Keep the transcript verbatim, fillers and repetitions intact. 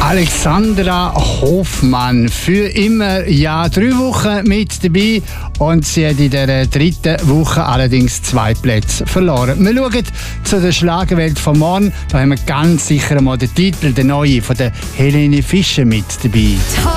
Alexandra Hofmann, für immer ja drei Wochen mit dabei und sie hat in der dritten Woche allerdings zwei Plätze verloren. Wir schauen zu der Schlagerwelt von morgen. Da haben wir ganz sicher mal den Titel, der neue von der Helene Fischer mit dabei.